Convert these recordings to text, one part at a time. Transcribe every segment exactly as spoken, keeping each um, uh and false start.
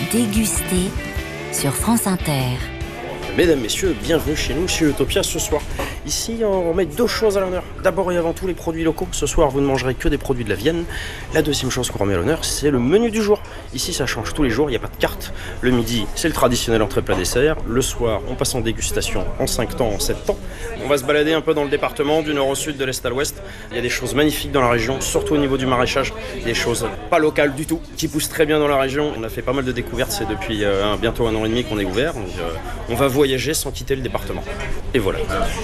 Déguster sur France Inter. Mesdames, messieurs, bienvenue chez nous, chez Utopia ce soir. Ici, on met deux choses à l'honneur. D'abord et avant tout, les produits locaux. Ce soir, vous ne mangerez que des produits de la Vienne. La deuxième chose qu'on remet à l'honneur, c'est le menu du jour. Ici, ça change tous les jours, il n'y a pas de carte. Le midi, c'est le traditionnel entrée plat dessert. Le soir, on passe en dégustation en cinq temps, en sept temps. On va se balader un peu dans le département, du nord au sud, de l'est à l'ouest. Il y a des choses magnifiques dans la région, surtout au niveau du maraîchage. Des choses pas locales du tout, qui poussent très bien dans la région. On a fait pas mal de découvertes, c'est depuis euh, bientôt un an et demi qu'on est ouvert. Donc, euh, on va voyager sans quitter le département. Et voilà.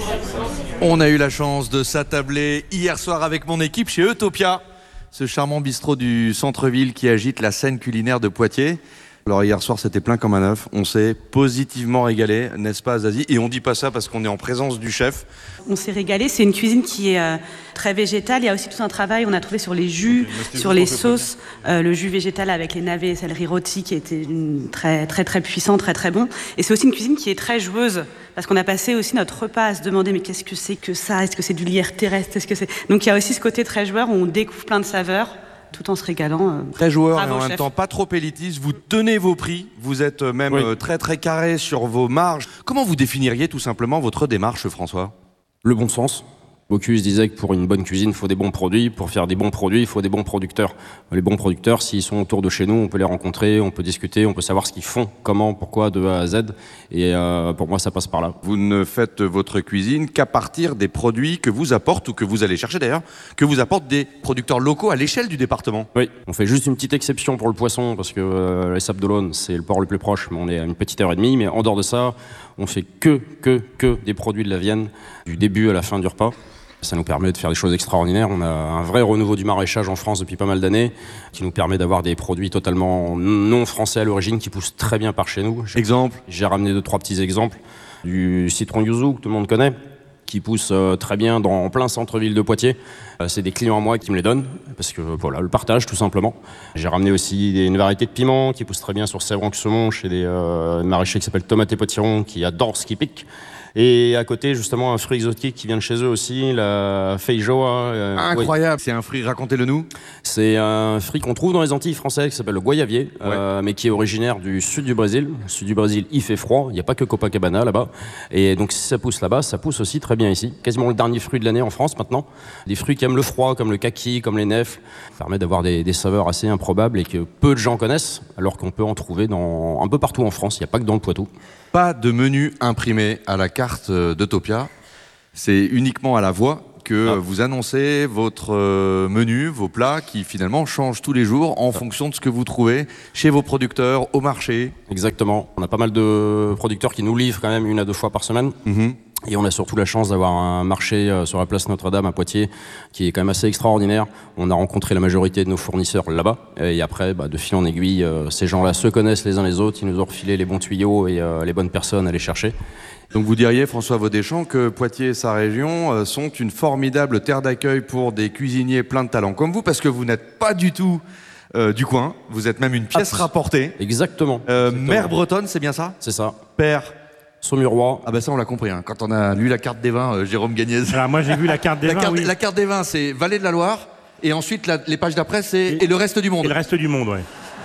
On a eu la chance de s'attabler hier soir avec mon équipe chez Utopia, ce charmant bistrot du centre-ville qui agite la scène culinaire de Poitiers. Alors hier soir c'était plein comme un œuf, on s'est positivement régalé, n'est-ce pas Zazie? Et on dit pas ça parce qu'on est en présence du chef. On s'est régalé, c'est une cuisine qui est euh, très végétale, il y a aussi tout un travail, on a trouvé sur les jus, okay, sur les sauces, euh, le jus végétal avec les navets et céleri rôti qui était une, très très très puissant, très très bon. Et c'est aussi une cuisine qui est très joueuse, parce qu'on a passé aussi notre repas à se demander mais qu'est-ce que c'est que ça? Est-ce que c'est du lierre terrestre? Est-ce que c'est... Donc il y a aussi ce côté très joueur où on découvre plein de saveurs, tout en se régalant. Euh, très joueur et en chef. même temps pas trop élitiste, vous tenez vos prix, vous êtes même oui. euh, très très carré sur vos marges. Comment vous définiriez tout simplement votre démarche, François? Le bon sens. Bocuse disait que pour une bonne cuisine, il faut des bons produits. Pour faire des bons produits, il faut des bons producteurs. Les bons producteurs, s'ils sont autour de chez nous, on peut les rencontrer, on peut discuter, on peut savoir ce qu'ils font, comment, pourquoi, de A à Z. Et euh, pour moi, ça passe par là. Vous ne faites votre cuisine qu'à partir des produits que vous apportent, ou que vous allez chercher d'ailleurs, que vous apportent des producteurs locaux à l'échelle du département. Oui, on fait juste une petite exception pour le poisson, parce que euh, les Sables d'Olonne, c'est le port le plus proche, mais on est à une petite heure et demie. Mais en dehors de ça, on fait que, que, que des produits de la Vienne, du début à la fin du repas. Ça nous permet de faire des choses extraordinaires. On a un vrai renouveau du maraîchage en France depuis pas mal d'années, qui nous permet d'avoir des produits totalement non français à l'origine, qui poussent très bien par chez nous. Exemple? J'ai ramené deux, trois petits exemples. Du citron yuzu, que tout le monde connaît, qui pousse très bien dans, en plein centre-ville de Poitiers. C'est des clients à moi qui me les donnent, parce que voilà, le partage tout simplement. J'ai ramené aussi des, une variété de piments qui pousse très bien sur Sèvres-en-Saumon, chez des euh, maraîchers qui s'appellent Tomate et Potiron, qui adorent ce qui pique. Et à côté, justement, un fruit exotique qui vient de chez eux aussi, la feijoa. Euh, Incroyable, oui. C'est un fruit, racontez-le nous. C'est un fruit qu'on trouve dans les Antilles françaises, qui s'appelle le goyavier, ouais. euh, mais qui est originaire du sud du Brésil. Le sud du Brésil, il fait froid, il n'y a pas que Copacabana là-bas. Et donc si ça pousse là-bas, ça pousse aussi très bien ici. Quasiment le dernier fruit de l'année en France maintenant. Des fruits qui aiment le froid, comme le kaki, comme les nèfles. Ça permet d'avoir des, des saveurs assez improbables et que peu de gens connaissent, alors qu'on peut en trouver dans, un peu partout en France, il n'y a pas que dans le Poitou. Pas de menu imprimé à la carte d'Utopia, c'est uniquement à la voix que ah. vous annoncez votre menu, vos plats qui finalement changent tous les jours en ah. fonction de ce que vous trouvez chez vos producteurs, au marché. Exactement, on a pas mal de producteurs qui nous livrent quand même une à deux fois par semaine. Mm-hmm. Et on a surtout la chance d'avoir un marché sur la place Notre-Dame à Poitiers qui est quand même assez extraordinaire. On a rencontré la majorité de nos fournisseurs là-bas. Et après, bah, de fil en aiguille, euh, ces gens-là se connaissent les uns les autres. Ils nous ont refilé les bons tuyaux et euh, les bonnes personnes à les chercher. Donc vous diriez, François Vaudéchamp, que Poitiers et sa région euh, sont une formidable terre d'accueil pour des cuisiniers pleins de talent comme vous, parce que vous n'êtes pas du tout euh, du coin. Vous êtes même une pièce ah, rapportée. Exactement. Euh, Exactement. Mère bretonne, c'est bien ça? C'est ça. Père Saumurois. Ah ben ça on l'a compris, hein. Quand on a lu la carte des vins, euh, Jérôme Gagnez. Alors moi j'ai vu la carte des la vins, carte, oui. La carte des vins, c'est Vallée de la Loire, et ensuite la, les pages d'après, c'est et, et le reste du monde. Et le reste du monde, ouais.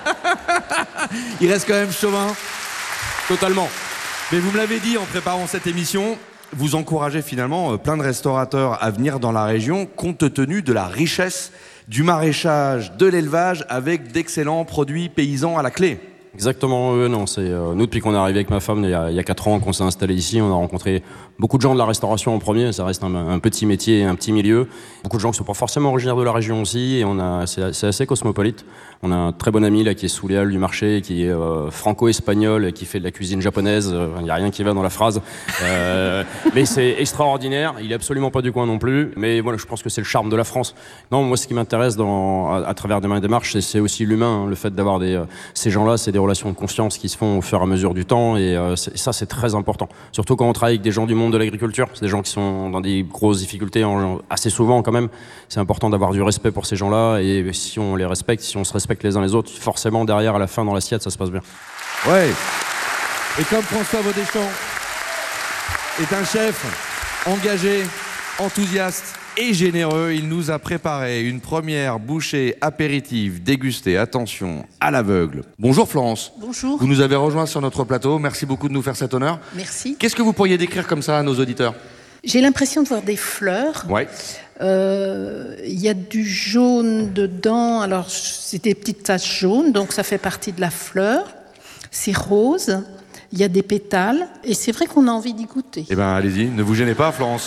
Il reste quand même Chauvin. Totalement. Mais vous me l'avez dit en préparant cette émission, vous encouragez finalement plein de restaurateurs à venir dans la région, compte tenu de la richesse du maraîchage, de l'élevage, avec d'excellents produits paysans à la clé. Exactement, euh, non, c'est euh, nous depuis qu'on est arrivé avec ma femme il y a, il y a quatre ans qu'on s'est installé ici, on a rencontré beaucoup de gens de la restauration en premier, ça reste un, un petit métier, un petit milieu, beaucoup de gens qui sont pas forcément originaires de la région aussi, et on a c'est, c'est assez cosmopolite. On a un très bon ami là qui est sous les halles du marché, qui est euh, franco-espagnol et qui fait de la cuisine japonaise, il euh, n'y a rien qui va dans la phrase, euh, mais c'est extraordinaire, il est absolument pas du coin non plus, mais voilà, je pense que c'est le charme de la France. Non, moi ce qui m'intéresse dans, à, à travers des démarches, c'est, c'est aussi l'humain, hein, le fait d'avoir des, euh, ces gens-là, c'est des relations de confiance qui se font au fur et à mesure du temps, et euh, ça c'est très important, surtout quand on travaille avec des gens du monde de l'agriculture, c'est des gens qui sont dans des grosses difficultés en, assez souvent quand même, c'est important d'avoir du respect pour ces gens-là, et si on les respecte, si on se respecte les uns les autres, forcément derrière à la fin dans l'assiette ça se passe bien. Ouais. Et comme François Vaudéchamp est un chef engagé, enthousiaste, et généreux. Il nous a préparé une première bouchée apéritive dégustée, attention, à l'aveugle. Bonjour Florence. Bonjour. Vous nous avez rejoint sur notre plateau. Merci beaucoup de nous faire cet honneur. Merci. Qu'est-ce que vous pourriez décrire comme ça à nos auditeurs? J'ai l'impression de voir des fleurs. Ouais. Euh, Il y a du jaune dedans. Alors, c'est des petites taches jaunes, donc ça fait partie de la fleur. C'est rose. Il y a des pétales. Et c'est vrai qu'on a envie d'y goûter. Eh bien, allez-y, ne vous gênez pas, Florence.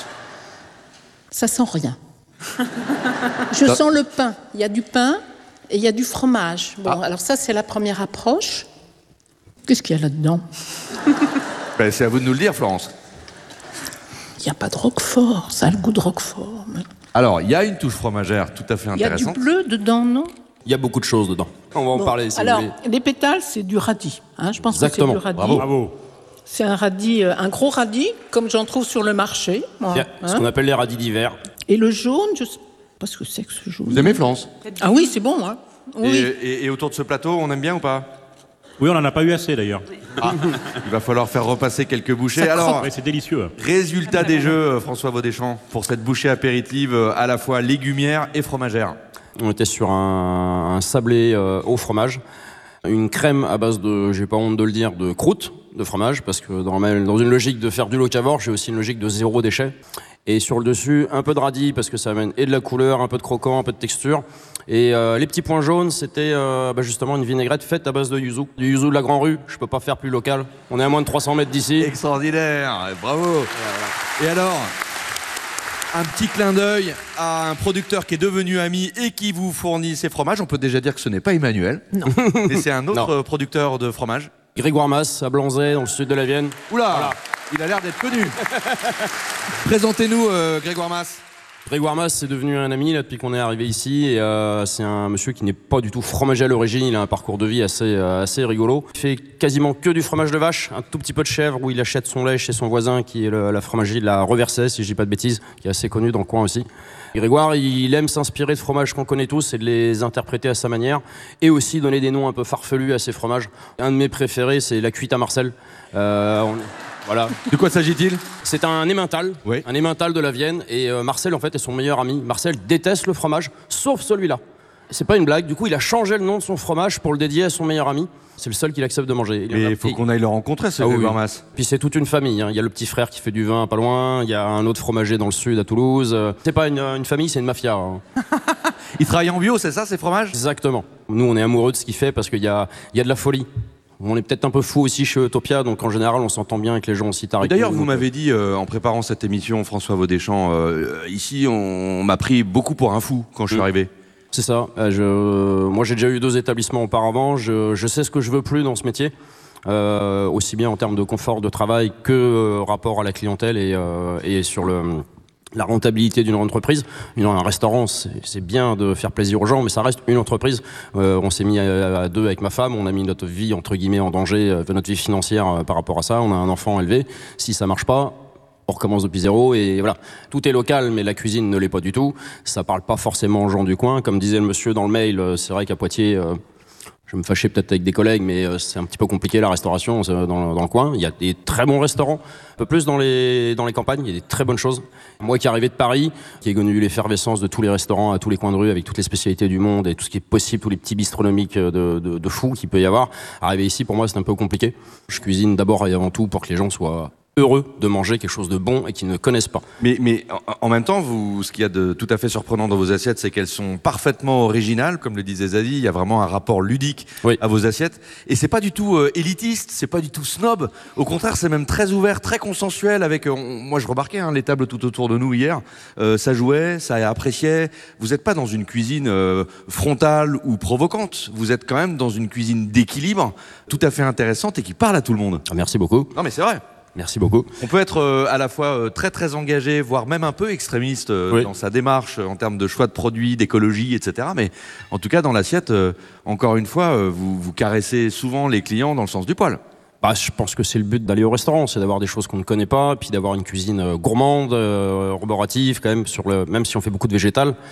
Ça sent rien. Je Ça... sens le pain. Il y a du pain et il y a du fromage. Bon, Ah. alors ça, c'est la première approche. Qu'est-ce qu'il y a là-dedans? Ben, c'est à vous de nous le dire, Florence. Il n'y a pas de roquefort. Ça a le goût de roquefort. Mais... Alors, il y a une touche fromagère tout à fait Il y a du intéressante. bleu dedans, non? Il y a beaucoup de choses dedans. On va en Bon, parler si alors, vous voulez. les pétales, c'est du radis. Hein, je pense Exactement. que c'est du radis. Bravo. Bravo. C'est un radis, euh, un gros radis, comme j'en trouve sur le marché. Moi, Il y a hein. ce qu'on appelle les radis d'hiver. Et le jaune, je sais pas ce que c'est que ce jaune. Vous aimez, Florence? Ah oui, c'est bon, hein. Oui. et, et, et autour de ce plateau, on aime bien ou pas? Oui, on n'en a pas eu assez d'ailleurs. Ah, il va falloir faire repasser quelques bouchées. Ça Alors, Ouais, c'est délicieux. résultat des jeux, euh, François Vaudéchamp, pour cette bouchée apéritive euh, à la fois légumière et fromagère. On était sur un, un sablé euh, au fromage, une crème à base de, j'ai pas honte de le dire, de croûte de fromage, parce que dans, ma- dans une logique de faire du locavore, j'ai aussi une logique de zéro déchet. Et sur le dessus, un peu de radis, parce que ça amène et de la couleur, un peu de croquant, un peu de texture. Et euh, les petits points jaunes, c'était euh, bah, justement une vinaigrette faite à base de yuzu. Du yuzu de la Grand Rue, je peux pas faire plus local. On est à moins de trois cents mètres d'ici. Extraordinaire, bravo. Et alors, un petit clin d'œil à un producteur qui est devenu ami et qui vous fournit ses fromages. On peut déjà dire que ce n'est pas Emmanuel. Non. Mais c'est un autre Non. euh, producteur de fromage. Grégoire Mas, à Blanzay, dans le sud de la Vienne. Oula, Voilà. il a l'air d'être connu. Présentez-nous euh, Grégoire Mas. Grégoire Mas, c'est devenu un ami là, depuis qu'on est arrivé ici. Et, euh, c'est un monsieur qui n'est pas du tout fromager à l'origine. Il a un parcours de vie assez, euh, assez rigolo. Il fait quasiment que du fromage de vache, un tout petit peu de chèvre où il achète son lait chez son voisin qui est le- la fromagerie de la Reversais, si je dis pas de bêtises, qui est assez connue dans le coin aussi. Et Grégoire, il aime s'inspirer de fromages qu'on connaît tous et de les interpréter à sa manière et aussi donner des noms un peu farfelus à ses fromages. Un de mes préférés, c'est la cuite à Marcel. Euh, on- Voilà. De quoi s'agit-il? C'est un emmental, Oui. un emmental de la Vienne, et euh, Marcel en fait est son meilleur ami. Marcel déteste le fromage, sauf celui-là. C'est pas une blague. Du coup, il a changé le nom de son fromage pour le dédier à son meilleur ami. C'est le seul qu'il accepte de manger. Il en a- Mais il faut et- qu'on aille le rencontrer, ce Ah oui, Grégoire oui. Mas. Puis c'est toute une famille. hein. Il y a le petit frère qui fait du vin pas loin. Il y a un autre fromager dans le sud à Toulouse. Euh, C'est pas une, une famille, c'est une mafia. hein. Il travaille en bio, c'est ça, ces fromages? Exactement. Nous, on est amoureux de ce qu'il fait parce qu'il y a, il y a de la folie. On est peut-être un peu fou aussi chez Utopia, donc en général, on s'entend bien avec les gens aussi Et tarés. D'ailleurs, que nous, vous donc, m'avez dit, euh, en préparant cette émission, François Vaudéchamp, euh, ici, on, m'a pris beaucoup pour un fou quand je suis Mm. arrivé. C'est ça. Euh, je... Moi, j'ai déjà eu deux établissements auparavant. Je, je sais ce que je veux plus dans ce métier, euh, aussi bien en termes de confort de travail que euh, rapport à la clientèle et, euh, et sur le, la rentabilité d'une entreprise. Une- Un restaurant, c'est c'est bien de faire plaisir aux gens, mais ça reste une entreprise. Euh, on s'est mis à, à deux avec ma femme. On a mis notre vie entre guillemets en danger, euh, notre vie financière euh, par rapport à ça. On a un enfant élevé. Si ça marche pas, on recommence depuis zéro et voilà. Tout est local, mais la cuisine ne l'est pas du tout. Ça parle pas forcément aux gens du coin. Comme disait le monsieur dans le mail, euh, c'est vrai qu'à Poitiers, euh, je vais me fâcher peut-être avec des collègues, mais euh, c'est un petit peu compliqué la restauration euh, dans, dans le coin. Il y a des très bons restaurants, un peu plus dans les, dans les campagnes, il y a des très bonnes choses. Moi qui arrivé de Paris, qui ai connu l'effervescence de tous les restaurants à tous les coins de rue, avec toutes les spécialités du monde et tout ce qui est possible, tous les petits bistronomiques de, de, de fou qu'il peut y avoir, arriver ici, pour moi, c'est un peu compliqué. Je cuisine d'abord et avant tout pour que les gens soient heureux de manger quelque chose de bon et qu'ils ne connaissent pas. Mais, mais en, en même temps, vous, ce qu'il y a de tout à fait surprenant dans vos assiettes, c'est qu'elles sont parfaitement originales, comme le disait Zazie. Il y a vraiment un rapport ludique Oui. à vos assiettes. Et c'est pas du tout euh, élitiste, c'est pas du tout snob. Au contraire, c'est même très ouvert, très consensuel. Avec, euh, on- moi, je remarquais hein, les tables tout autour de nous hier. Euh, ça jouait, ça appréciait. Vous n'êtes pas dans une cuisine euh, frontale ou provocante. Vous êtes quand même dans une cuisine d'équilibre, tout à fait intéressante et qui parle à tout le monde. Ah, merci beaucoup. Non, mais c'est vrai. Merci beaucoup. On peut être euh, à la fois euh, très très engagé, voire même un peu extrémiste euh, Oui. dans sa démarche euh, en termes de choix de produits, d'écologie, et cetera. Mais en tout cas, dans l'assiette, euh, encore une fois, euh, vous, vous caressez souvent les clients dans le sens du poil. Bah, je pense que c'est le but d'aller au restaurant, c'est d'avoir des choses qu'on ne connaît pas, puis d'avoir une cuisine euh, gourmande, euh, arborative, quand même, sur le, même si on fait beaucoup de végétal.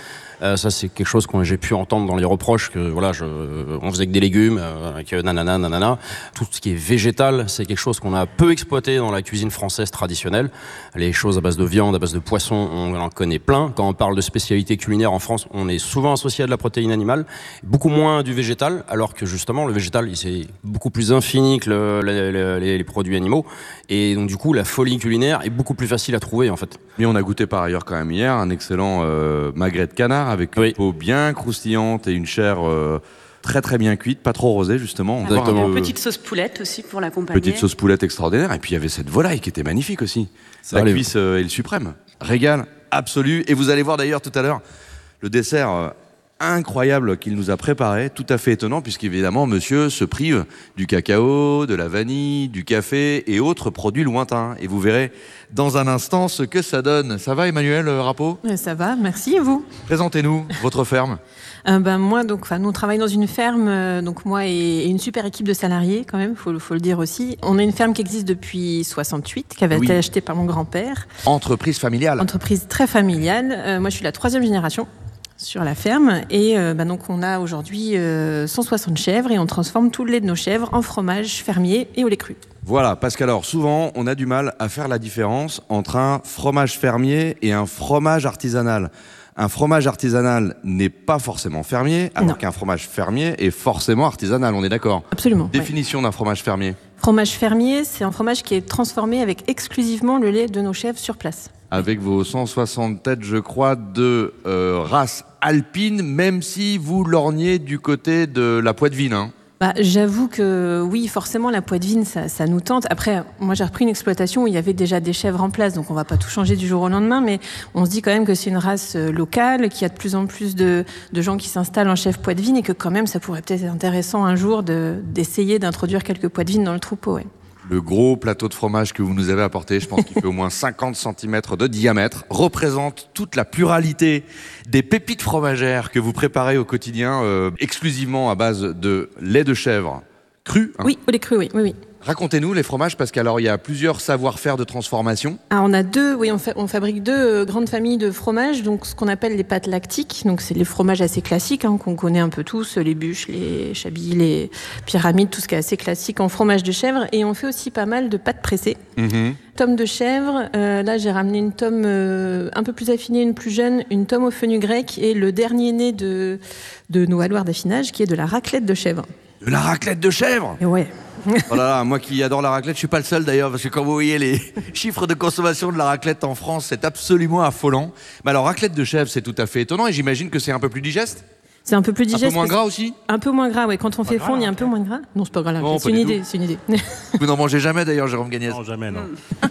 Euh, ça, c'est quelque chose que j'ai pu entendre dans les reproches, que voilà, je, on faisait que des légumes, euh, avec nanana, nanana. Tout ce qui est végétal, c'est quelque chose qu'on a peu exploité dans la cuisine française traditionnelle. Les choses à base de viande, à base de poisson, on en connaît plein. Quand on parle de spécialité culinaire en France, on est souvent associé à de la protéine animale, beaucoup moins du végétal, alors que justement, le végétal, c'est beaucoup plus infini que le, le, les, les produits animaux. Et donc, du coup, la folie culinaire est beaucoup plus facile à trouver, en fait. Mais on a goûté par ailleurs quand même hier un excellent euh, magret de canard avec oui. une peau bien croustillante et une chair euh, très très bien cuite, pas trop rosée justement. Exactement. Une petite sauce poulette aussi pour l'accompagner. Petite sauce poulette extraordinaire. Et puis il y avait cette volaille qui était magnifique aussi. Ça, la cuisse euh, est le suprême. Régal absolu. Et vous allez voir d'ailleurs tout à l'heure le dessert euh, incroyable qu'il nous a préparé, tout à fait étonnant, puisqu'évidemment, monsieur se prive du cacao, de la vanille, du café et autres produits lointains. Et vous verrez dans un instant ce que ça donne. Ça va, Emmanuel Rappeau ? Ça va, merci, et vous ? Présentez-nous votre ferme. Euh, ben, moi, donc, nous, on travaille dans une ferme, euh, donc moi et, et une super équipe de salariés, quand même, faut, faut le dire aussi. On a une ferme qui existe depuis soixante-huit, qui avait oui. été achetée par mon grand-père. Entreprise familiale. Entreprise très familiale. Euh, moi, je suis la troisième génération sur la ferme et euh, bah donc on a aujourd'hui euh, cent soixante chèvres et on transforme tout le lait de nos chèvres en fromage fermier et au lait cru. Voilà, parce qu'alors souvent on a du mal à faire la différence entre un fromage fermier et un fromage artisanal. Un fromage artisanal n'est pas forcément fermier, alors non. qu'un fromage fermier est forcément artisanal, on est d'accord ? Absolument. Définition ouais. d'un fromage fermier. Fromage fermier, c'est un fromage qui est transformé avec exclusivement le lait de nos chèvres sur place. Avec vos cent soixante têtes, je crois, de euh, race alpine, même si vous lorgnez du côté de la Poitevine. Hein. Bah, j'avoue que oui, forcément, la Poitevine, ça, ça nous tente. Après, moi, j'ai repris une exploitation où il y avait déjà des chèvres en place, donc on ne va pas tout changer du jour au lendemain, mais on se dit quand même que c'est une race locale, qu'il y a de plus en plus de, de gens qui s'installent en chèvre Poitevine et que quand même, ça pourrait peut-être être intéressant un jour de, d'essayer d'introduire quelques Poitevines dans le troupeau. Ouais. Le gros plateau de fromage que vous nous avez apporté, je pense qu'il fait au moins cinquante centimètres de diamètre, représente toute la pluralité des pépites fromagères que vous préparez au quotidien, euh, exclusivement à base de lait de chèvre cru. Hein. Oui, au lait cru, oui, oui, oui. Racontez-nous les fromages, parce qu'alors il y a plusieurs savoir-faire de transformation. Alors on a deux, oui, on, fa- on fabrique deux euh, grandes familles de fromages, donc ce qu'on appelle les pâtes lactiques, donc c'est les fromages assez classiques hein, qu'on connaît un peu tous, les bûches, les chablis, les pyramides, tout ce qui est assez classique en fromage de chèvre, et on fait aussi pas mal de pâtes pressées. Mmh. Tome de chèvre, euh, là j'ai ramené une tome euh, un peu plus affinée, une plus jeune, une tome au fenu grec, et le dernier né de, de nos alloirs d'affinage, qui est de la raclette de chèvre. De la raclette de chèvre ? Et ouais. Oh là là, moi qui adore la raclette, je suis pas le seul d'ailleurs, parce que quand vous voyez les chiffres de consommation de la raclette en France, c'est absolument affolant. Mais alors, raclette de chèvre, c'est tout à fait étonnant, et j'imagine que c'est un peu plus digeste ? C'est un peu plus digeste. Un peu moins gras aussi ? Un peu moins gras, oui. Quand on pas fait gras, fondre, il y a un peu moins de gras. Non, c'est pas gras, là. Non, c'est, une idée, c'est une idée, c'est une idée. Vous n'en mangez jamais d'ailleurs, Jérôme Gagnès ? Non, jamais, non.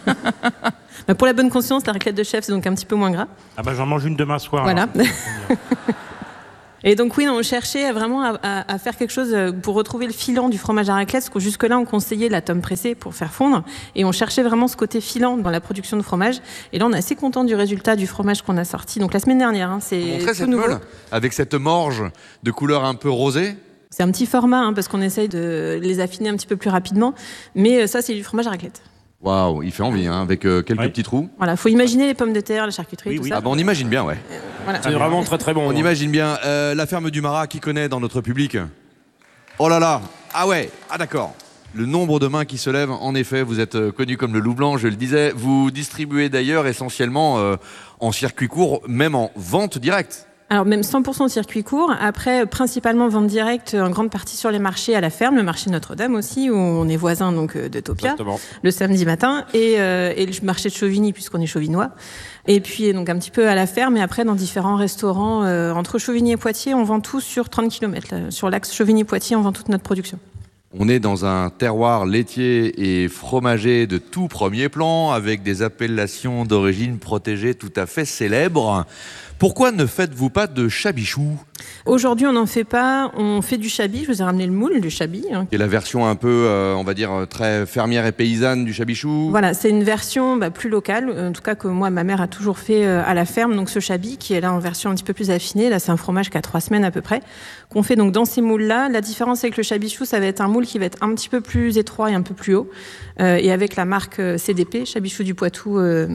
Bah, pour la bonne conscience, la raclette de chèvre, c'est donc un petit peu moins gras. Ah bah j'en mange une demain soir. Voilà. Et donc oui, on cherchait vraiment à, à, à faire quelque chose pour retrouver le filant du fromage à raclette, parce que jusque-là, on conseillait la tome pressée pour faire fondre, et on cherchait vraiment ce côté filant dans la production de fromage. Et là, on est assez content du résultat du fromage qu'on a sorti, donc la semaine dernière. Hein, c'est tout cette nouveau. meule, avec cette morge de couleur un peu rosée. C'est un petit format, hein, parce qu'on essaye de les affiner un petit peu plus rapidement, mais ça, c'est du fromage à raclette. Waouh, il fait envie, hein, avec euh, quelques oui. petits trous. Voilà, faut imaginer les pommes de terre, la charcuterie, oui, tout oui. ça. Ah bah on imagine bien, ouais. Euh, voilà. C'est vraiment très très bon. On hein. imagine bien. Euh, la ferme du Marat, qui connaît dans notre public ? Oh là là, ah ouais, ah d'accord. Le nombre de mains qui se lèvent, en effet, vous êtes euh, connu comme le loup blanc, je le disais. Vous distribuez d'ailleurs essentiellement euh, en circuit court, même en vente directe. Alors même cent pour cent au circuit court, après principalement vente directe en grande partie sur les marchés à la ferme, le marché Notre-Dame aussi, où on est voisin donc d'Eutopia, Exactement. le samedi matin, et, euh, et le marché de Chauvigny, puisqu'on est chauvinois. Et puis donc un petit peu à la ferme, et après dans différents restaurants, euh, entre Chauvigny et Poitiers, on vend tout sur trente kilomètres. Là. Sur l'axe Chauvigny-Poitiers, on vend toute notre production. On est dans un terroir laitier et fromager de tout premier plan, avec des appellations d'origine protégée tout à fait célèbres. Pourquoi ne faites-vous pas de chabichou ? Aujourd'hui, on n'en fait pas. On fait du chabis. Je vous ai ramené le moule du chabis. Hein. Et la version un peu, euh, on va dire, très fermière et paysanne du chabichou ? Voilà, c'est une version bah, plus locale. En tout cas, que moi, ma mère a toujours fait euh, à la ferme. Donc, ce chabis, qui est là en version un petit peu plus affinée. Là, c'est un fromage qui a trois semaines à peu près, qu'on fait donc dans ces moules-là. La différence avec le chabichou, ça va être un moule qui va être un petit peu plus étroit et un peu plus haut. Euh, et avec la marque C D P, Chabichou du Poitou, euh,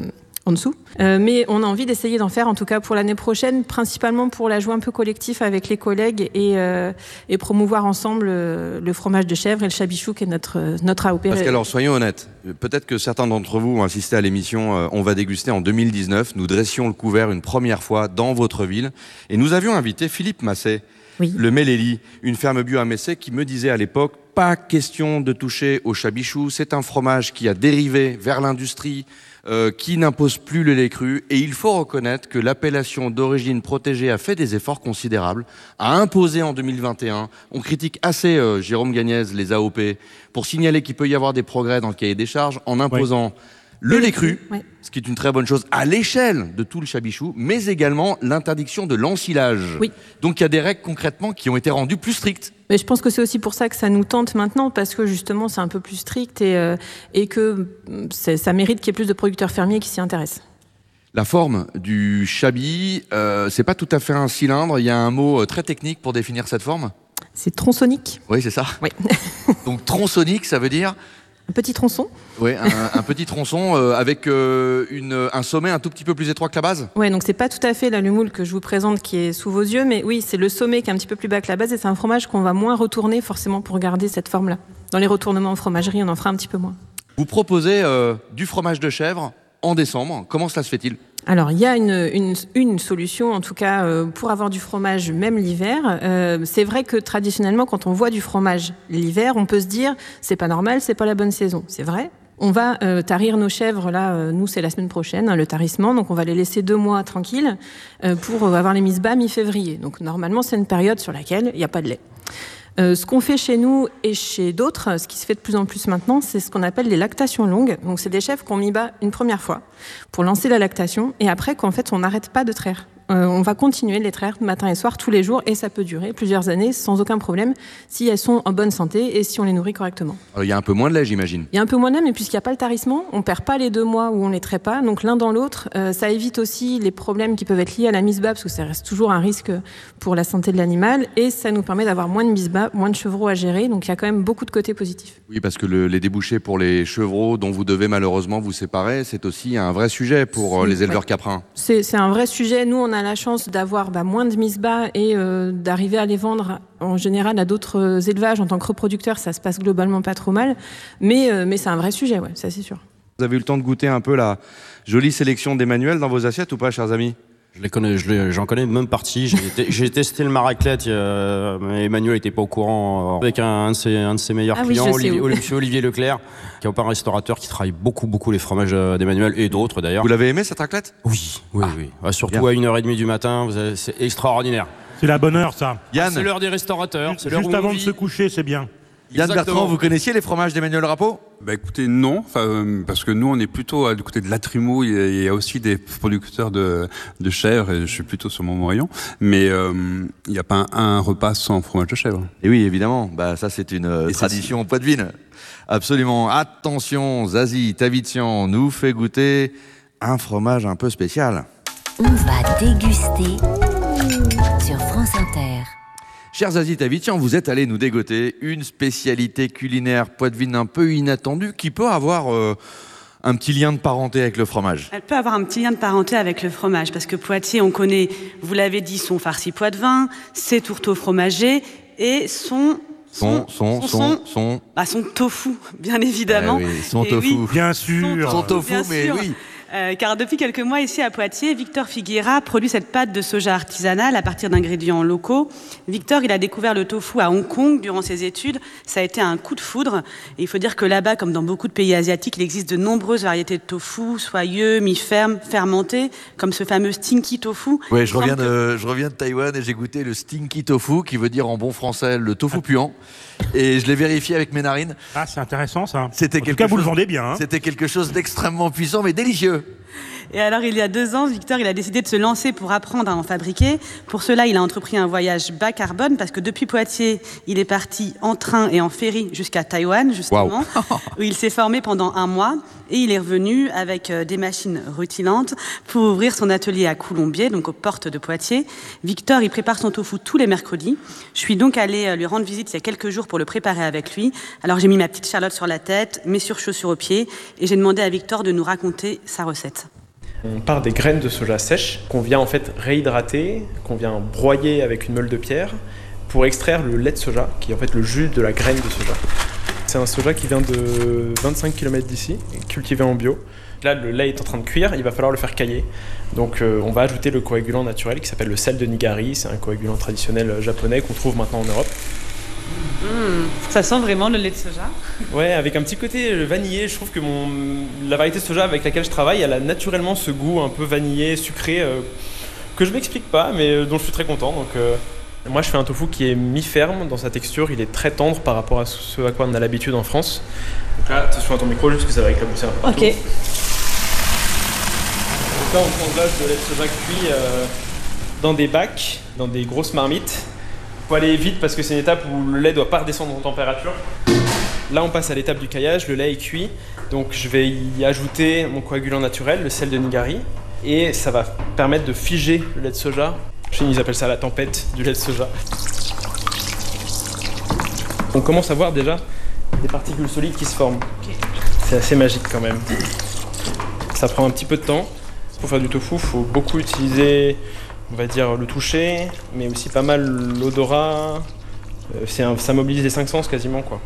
en dessous. Euh, mais on a envie d'essayer d'en faire, en tout cas pour l'année prochaine, principalement pour la jouer un peu collectif avec les collègues et, euh, et promouvoir ensemble euh, le fromage de chèvre et le chabichou qui est notre, notre A O P. Parce qu'alors, soyons honnêtes, peut-être que certains d'entre vous ont assisté à l'émission euh, On va déguster en deux mille dix-neuf. Nous dressions le couvert une première fois dans votre ville et nous avions invité Philippe Masset, oui. le Méléli, une ferme bio à Messé, qui me disait à l'époque « Pas question de toucher au chabichou, c'est un fromage qui a dérivé vers l'industrie, Euh, qui n'impose plus le lait cru, et il faut reconnaître que l'appellation d'origine protégée a fait des efforts considérables, a imposé en deux mille vingt et un, on critique assez euh, Jérôme Gagnez, les A O P, pour signaler qu'il peut y avoir des progrès dans le cahier des charges, en imposant oui. le lait cru, oui. ce qui est une très bonne chose à l'échelle de tout le chabichou, mais également l'interdiction de l'ensilage. Oui. Donc il y a des règles concrètement qui ont été rendues plus strictes. Mais je pense que c'est aussi pour ça que ça nous tente maintenant, parce que justement c'est un peu plus strict et, euh, et que ça mérite qu'il y ait plus de producteurs fermiers qui s'y intéressent. La forme du chabi, euh, c'est pas tout à fait un cylindre, il y a un mot très technique pour définir cette forme. C'est tronçonnique. Oui, c'est ça. Oui. Donc tronçonnique, ça veut dire un petit tronçon. Oui, un, un petit tronçon euh, avec euh, une, un sommet un tout petit peu plus étroit que la base. Oui, donc c'est pas tout à fait là, le moule que je vous présente qui est sous vos yeux, mais oui, c'est le sommet qui est un petit peu plus bas que la base et c'est un fromage qu'on va moins retourner forcément pour garder cette forme-là. Dans les retournements en fromagerie, on en fera un petit peu moins. Vous proposez euh, du fromage de chèvre en décembre. Comment cela se fait-il ? Alors, il y a une, une, une solution, en tout cas, euh, pour avoir du fromage même l'hiver. Euh, c'est vrai que traditionnellement, quand on voit du fromage l'hiver, on peut se dire c'est pas normal, c'est pas la bonne saison. C'est vrai. On va euh, tarir nos chèvres, là, euh, nous c'est la semaine prochaine, hein, le tarissement, donc on va les laisser deux mois tranquilles euh, pour avoir les mises bas mi-février. Donc normalement, c'est une période sur laquelle il n'y a pas de lait. Euh, ce qu'on fait chez nous et chez d'autres, ce qui se fait de plus en plus maintenant, c'est ce qu'on appelle les lactations longues. Donc c'est des chèvres qu'on mis bas une première fois pour lancer la lactation et après qu'en fait on n'arrête pas de traire. Euh, on va continuer de les traire matin et soir tous les jours et ça peut durer plusieurs années sans aucun problème si elles sont en bonne santé et si on les nourrit correctement. Il y a un peu moins de lait, j'imagine. Il y a un peu moins de lait, mais puisqu'il n'y a pas le tarissement, on ne perd pas les deux mois où on les traite pas. Donc l'un dans l'autre, euh, ça évite aussi les problèmes qui peuvent être liés à la mise bas parce que ça reste toujours un risque pour la santé de l'animal et ça nous permet d'avoir moins de mise bas, moins de chevreaux à gérer. Donc il y a quand même beaucoup de côtés positifs. Oui, parce que le, les débouchés pour les chevreaux dont vous devez malheureusement vous séparer, c'est aussi un vrai sujet pour euh, les éleveurs ouais. caprins. C'est, c'est un vrai sujet. Nous, on a la chance d'avoir bah, moins de mise bas et euh, d'arriver à les vendre en général à d'autres élevages. En tant que reproducteur, ça se passe globalement pas trop mal. Mais, euh, mais c'est un vrai sujet, ouais, ça c'est sûr. Vous avez eu le temps de goûter un peu la jolie sélection d'Emmanuel dans vos assiettes ou pas, chers amis ? Je les connais, je les, j'en connais une même partie. J'ai, été, j'ai testé le maraclette. Euh, Emmanuel n'était pas au courant. Euh, avec un, un, de ses, un de ses meilleurs ah clients, oui, Olivier, Olivier, Olivier Leclerc, qui est un restaurateur qui travaille beaucoup, beaucoup les fromages d'Emmanuel et d'autres d'ailleurs. Vous l'avez aimé cette raclette ? Oui, oui, ah, oui. Ah, surtout bien. à une heure trente du matin, vous avez, c'est extraordinaire. C'est la bonne heure, ça. Yann, ah, c'est l'heure des restaurateurs. Juste, c'est l'heure juste où avant on de vit. se coucher, c'est bien. Yann Exactement. Bertrand, vous connaissiez les fromages d'Emmanuel Rappeau ? Bah écoutez, non, euh, parce que nous on est plutôt du côté de la Trimou, il y, a, il y a aussi des producteurs de, de chèvre, et je suis plutôt sur mon rayon, mais euh, il n'y a pas un, un repas sans fromage de chèvre. Et oui, évidemment, bah, ça c'est une euh, Et tradition au Poitevin. Absolument. Attention, Zazie Tavitian nous fait goûter un fromage un peu spécial. On va déguster sur France Inter. Cher Zazie Tavitian, vous êtes allé nous dégoter une spécialité culinaire poitevine un peu inattendue qui peut avoir euh, un petit lien de parenté avec le fromage. Elle peut avoir un petit lien de parenté avec le fromage parce que Poitiers, on connaît, vous l'avez dit, son farci poitevin, ses tourteaux fromagers et son... Son, son, son, son, son... Bah, son tofu, bien évidemment. Eh oui, son Et tofu. oui, Bien sûr. Son tofu, bien mais sûr. oui. Euh, car depuis quelques mois, ici à Poitiers, Victor Figuera produit cette pâte de soja artisanale à partir d'ingrédients locaux. Victor, il a découvert le tofu à Hong Kong durant ses études. Ça a été un coup de foudre. Et il faut dire que là-bas, comme dans beaucoup de pays asiatiques, il existe de nombreuses variétés de tofu, soyeux, mi-ferme, fermentés, comme ce fameux stinky tofu. Ouais, je reviens de, je reviens de Taïwan et j'ai goûté le stinky tofu, qui veut dire en bon français le tofu puant. Et je l'ai vérifié avec mes narines. Ah, c'est intéressant ça. C'était en quelque tout cas, vous chose, le vendez bien. Hein. C'était quelque chose d'extrêmement puissant, mais délicieux. Et alors, il y a deux ans, Victor, il a décidé de se lancer pour apprendre à en fabriquer. Pour cela, il a entrepris un voyage bas carbone parce que depuis Poitiers, il est parti en train et en ferry jusqu'à Taïwan, justement, wow. où il s'est formé pendant un mois. Et il est revenu avec des machines rutilantes pour ouvrir son atelier à Coulombiers, donc aux portes de Poitiers. Victor, il prépare son tofu tous les mercredis. Je suis donc allée lui rendre visite il y a quelques jours pour le préparer avec lui. Alors, j'ai mis ma petite Charlotte sur la tête, mes surchaussures aux pieds, et j'ai demandé à Victor de nous raconter sa recette. On part des graines de soja sèches qu'on vient en fait réhydrater, qu'on vient broyer avec une meule de pierre pour extraire le lait de soja, qui est en fait le jus de la graine de soja. C'est un soja qui vient de vingt-cinq kilomètres d'ici, cultivé en bio. Là, le lait est en train de cuire, il va falloir le faire cailler. Donc euh, on va ajouter le coagulant naturel qui s'appelle le sel de Nigari. C'est un coagulant traditionnel japonais qu'on trouve maintenant en Europe. Mmh, ça sent vraiment le lait de soja. Ouais, avec un petit côté vanillé. Je trouve que mon, la variété de soja avec laquelle je travaille, elle a naturellement ce goût un peu vanillé, sucré, euh, que je m'explique pas, mais euh, dont je suis très content. Donc, euh, moi, je fais un tofu qui est mi-ferme dans sa texture. Il est très tendre par rapport à ce à quoi on a l'habitude en France. Donc là, attention à ton micro, juste que ça va éclabousser un peu partout. Ok. Donc là, on transvase de lait de soja cuit euh, dans des bacs, dans des grosses marmites. Il faut aller vite parce que c'est une étape où le lait ne doit pas redescendre en température. Là, on passe à l'étape du caillage. Le lait est cuit, donc je vais y ajouter mon coagulant naturel, le sel de Nigari, et ça va permettre de figer le lait de soja. Chez nous, ils appellent ça la tempête du lait de soja. On commence à voir déjà des particules solides qui se forment. C'est assez magique quand même. Ça prend un petit peu de temps. Pour faire du tofu, il faut beaucoup utiliser, on va dire, le toucher, mais aussi pas mal l'odorat. C'est un, ça mobilise les cinq sens quasiment, quoi.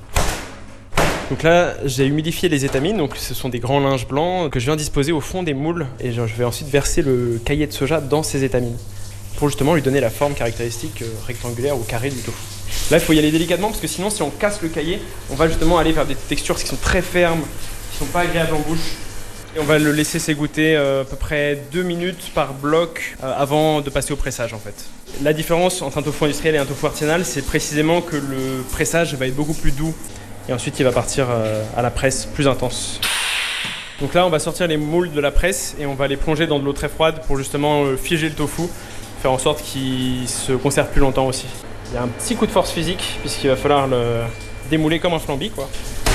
Donc là, j'ai humidifié les étamines, donc ce sont des grands linges blancs que je viens disposer au fond des moules, et je vais ensuite verser le caillé de soja dans ces étamines pour justement lui donner la forme caractéristique rectangulaire ou carrée du tofu. Là, il faut y aller délicatement parce que sinon, si on casse le caillé, on va justement aller vers des textures qui sont très fermes, qui sont pas agréables en bouche. Et on va le laisser s'égoutter euh, à peu près deux minutes par bloc euh, avant de passer au pressage en fait. La différence entre un tofu industriel et un tofu artisanal, c'est précisément que le pressage va être beaucoup plus doux et ensuite il va partir euh, à la presse plus intense. Donc là, on va sortir les moules de la presse et on va les plonger dans de l'eau très froide pour justement euh, figer le tofu, faire en sorte qu'il se conserve plus longtemps aussi. Il y a un petit coup de force physique puisqu'il va falloir le démouler comme un flambi, quoi.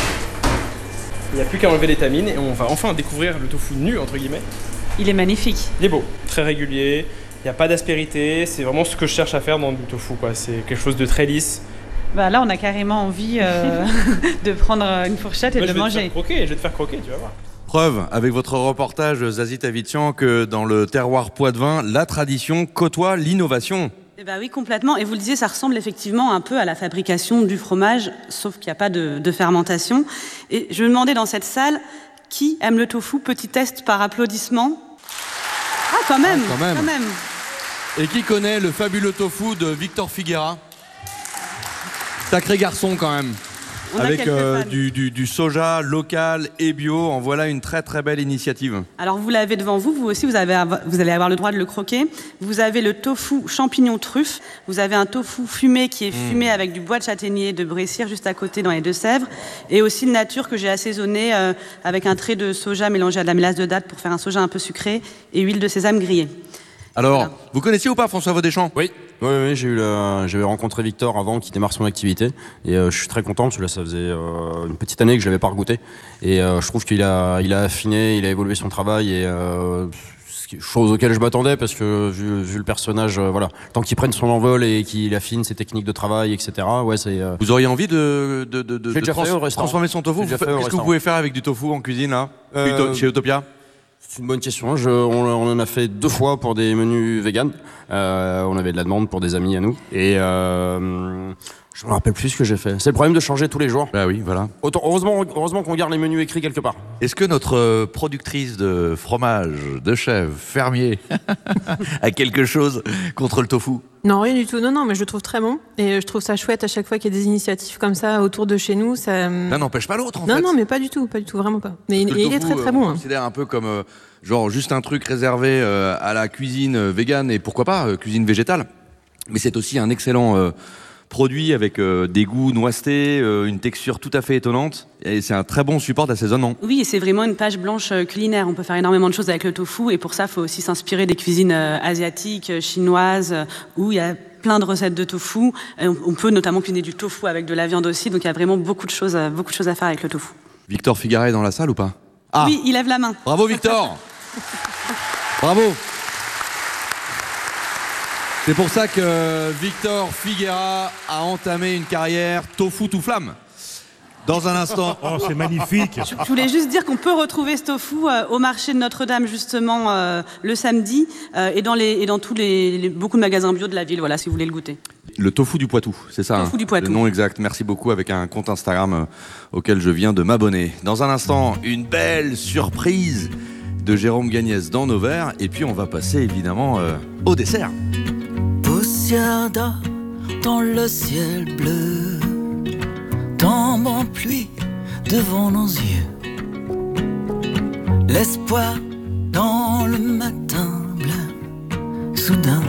Il n'y a plus qu'à enlever l'étamine et on va enfin découvrir le tofu nu, entre guillemets. Il est magnifique. Il est beau, très régulier, il n'y a pas d'aspérité, c'est vraiment ce que je cherche à faire dans du tofu, quoi. C'est quelque chose de très lisse. Bah là, on a carrément envie euh, de prendre une fourchette et Moi, de je vais manger. Te faire croquer, je vais te faire croquer, tu vas voir. Preuve, avec votre reportage Zazie Tavitian, que dans le terroir poitevin, la tradition côtoie l'innovation. Eh ben oui, complètement. Et vous le disiez, ça ressemble effectivement un peu à la fabrication du fromage, sauf qu'il n'y a pas de, de fermentation. Et je me demandais dans cette salle, qui aime le tofu? Petit test par applaudissement. Ah, quand même, ah, quand même. quand même. Et qui connaît le fabuleux tofu de Victor Figuera? Sacré garçon quand même. On Avec euh, du, du, du soja local et bio, en voilà une très très belle initiative. Alors vous l'avez devant vous, vous aussi vous, avez, vous allez avoir le droit de le croquer. Vous avez le tofu champignon truffe, vous avez un tofu fumé qui est fumé mmh. avec du bois de châtaignier de Brécire juste à côté dans les Deux-Sèvres, et aussi le nature que j'ai assaisonné euh, avec un trait de soja mélangé à de la mélasse de date pour faire un soja un peu sucré et huile de sésame grillée. Alors, voilà. Vous connaissiez ou pas François Vaudéchamp? Oui, oui, oui, j'ai eu la... j'avais rencontré Victor avant qu'il démarre son activité et euh, je suis très content parce que là ça faisait euh, une petite année que je l'avais pas regoûté et euh, je trouve qu'il a, il a affiné, il a évolué son travail et euh, chose auquel je m'attendais parce que vu, vu le personnage, euh, voilà, tant qu'il prenne son envol et qu'il affine ses techniques de travail, et cetera. Ouais, c'est. Euh... Vous auriez envie de, de, de, de, de trans- transformer son tofu? Qu'est-ce que vous pouvez faire avec du tofu en cuisine là, euh... chez Utopia? C'est une bonne question. Je, on, on en a fait deux fois pour des menus vegan. Euh, on avait de la demande pour des amis à nous. Et euh, je me rappelle plus ce que j'ai fait. C'est le problème de changer tous les jours. Bah oui, voilà. Autant, heureusement, heureusement qu'on garde les menus écrits quelque part. Est-ce que notre productrice de fromage, de chèvre, fermier, a quelque chose contre le tofu? Non, rien du tout. Non, non, mais je le trouve très bon. Et je trouve ça chouette à chaque fois qu'il y a des initiatives comme ça autour de chez nous. Ça L'un n'empêche pas l'autre, en non, fait. Non, non, mais pas du tout, pas du tout, vraiment pas. Mais il, tofu, il est très très bon. On hein. considère un peu comme euh, genre juste un truc réservé euh, à la cuisine euh, végane et pourquoi pas euh, cuisine végétale. Mais c'est aussi un excellent euh, produit avec euh, des goûts noisetés, euh, une texture tout à fait étonnante. Et c'est un très bon support d'assaisonnement. Oui, et c'est vraiment une page blanche culinaire. On peut faire énormément de choses avec le tofu. Et pour ça, il faut aussi s'inspirer des cuisines euh, asiatiques, chinoises, euh, où il y a plein de recettes de tofu. Et on, on peut notamment cuisiner du tofu avec de la viande aussi. Donc il y a vraiment beaucoup de choses, euh, beaucoup de choses à faire avec le tofu. Victor Figuera est dans la salle ou pas? Ah. Oui, il lève la main. Bravo Victor. Bravo. C'est pour ça que Victor Figuera a entamé une carrière tofu tout flamme. Dans un instant. Oh, c'est magnifique. Je voulais juste dire qu'on peut retrouver ce tofu euh, au marché de Notre-Dame justement euh, le samedi euh, et dans les et dans tous les, les beaucoup de magasins bio de la ville. Voilà, si vous voulez le goûter. Le tofu du Poitou, c'est ça. Tofu hein, du Poitou. Le nom exact. Merci beaucoup, avec un compte Instagram euh, auquel je viens de m'abonner. Dans un instant, une belle surprise de Jérôme Gagnès dans nos verres. Et puis on va passer évidemment euh, au dessert. Poussière d'or dans le ciel bleu, tombe en pluie devant nos yeux. L'espoir dans le matin blanc, soudain